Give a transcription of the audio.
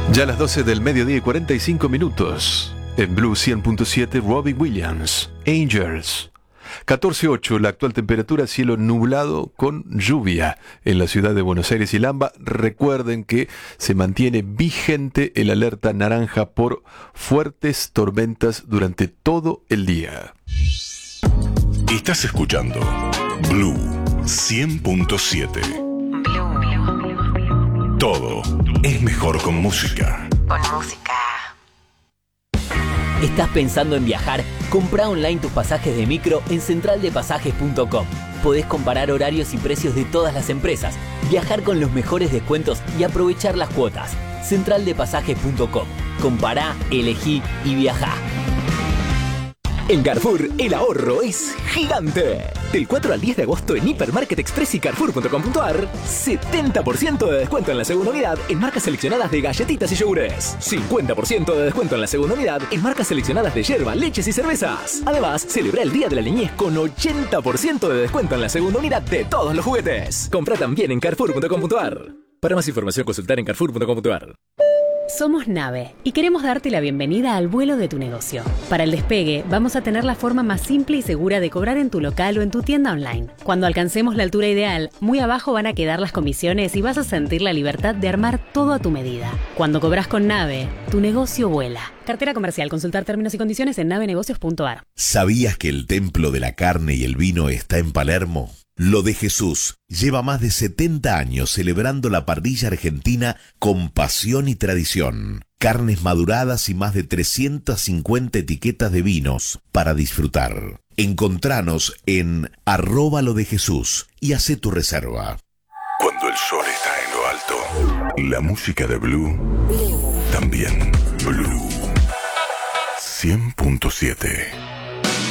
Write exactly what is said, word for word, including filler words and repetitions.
Ya a las doce del mediodía y cuarenta y cinco minutos. En Blue cien punto siete, Robbie Williams, Angels. catorce ocho, la actual temperatura, cielo nublado con lluvia en la ciudad de Buenos Aires y Lamba. Recuerden que se mantiene vigente el alerta naranja por fuertes tormentas durante todo el día. Estás escuchando Blue cien punto siete. Todo es mejor con música. Con música. ¿Estás pensando en viajar? Comprá online tus pasajes de micro en central de pasajes punto com. Podés comparar horarios y precios de todas las empresas, viajar con los mejores descuentos y aprovechar las cuotas. central de pasajes punto com. Compará, elegí y viajá. En Carrefour, el ahorro es gigante. Del cuatro al diez de agosto en Hipermarket Express y Carrefour punto com punto ar, setenta por ciento de descuento en la segunda unidad en marcas seleccionadas de galletitas y yogures. cincuenta por ciento de descuento en la segunda unidad en marcas seleccionadas de yerba, leches y cervezas. Además, celebra el Día de la Niñez con ochenta por ciento de descuento en la segunda unidad de todos los juguetes. Compra también en Carrefour punto com punto ar. Para más información, consultar en Carrefour punto com punto ar. Somos Nave y queremos darte la bienvenida al vuelo de tu negocio. Para el despegue, vamos a tener la forma más simple y segura de cobrar en tu local o en tu tienda online. Cuando alcancemos la altura ideal, muy abajo van a quedar las comisiones y vas a sentir la libertad de armar todo a tu medida. Cuando cobras con Nave, tu negocio vuela. Cartera comercial. Consultar términos y condiciones en nave negocios punto ar. ¿Sabías que el templo de la carne y el vino está en Palermo? Lo de Jesús lleva más de setenta años celebrando la parrilla argentina con pasión y tradición. Carnes maduradas y más de trescientas cincuenta etiquetas de vinos para disfrutar. Encontranos en arroba lo de Jesús y hacé tu reserva. Cuando el sol está en lo alto, la música de Blue también Blue cien punto siete.